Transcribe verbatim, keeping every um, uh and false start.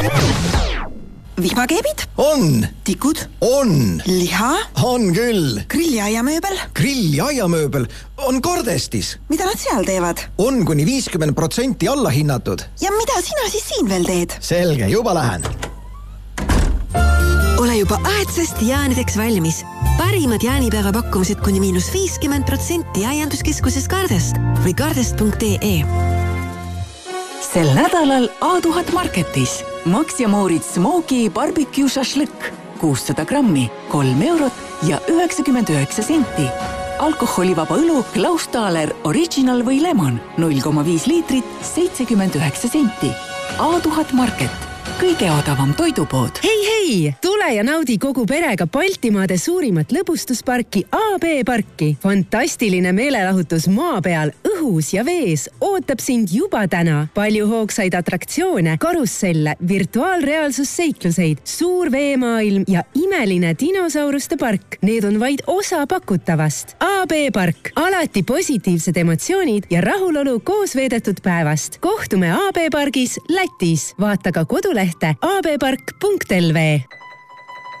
Vihmakeebid? On. Tikud? On. Liha? On küll. Grilliaiamööbel? Grilliaiamööbel on Kordestis. Mida nad seal teevad? On kuni viiskümmend protsenti alla hinnatud. Ja mida sina siis siin veel teed? Selge, juba lähen. Ole juba aedsasti jaanideks valmis. Parimad jaanipäeva pakkumised kuni miinus viiskümmend protsenti aianduskeskuses Kardest või kardest punkt ee. Sel nädalal A tuhat Marketis Max ja Moritz Smoky Barbecue Šašlõkk kuussada grammi, kolm eurot ja üheksakümmend üheksa senti. Alkoholivaba õlu Klaus Thaler Original või Lemon null koma viis liitrit, seitsekümmend üheksa senti. A tuhat Market. Kõige odavam toidupood. Hei, hei! Tule ja naudi kogu perega Baltimaade suurimat lõbustusparki A B parki. Fantastiline meelelahutus maa peal, õhus ja vees ootab sind juba täna. Palju hoogsaid atraktsioone, karusselle, virtuaalreaalsusseikluseid, suur veemaailm ja imeline dinosauruste park. Need on vaid osa pakutavast. A B park. Alati positiivsed emotsioonid ja rahulolu koos veedetud päevast. Kohtume A B pargis Lätis. Vaata ka kodulehte a b park punkt l v.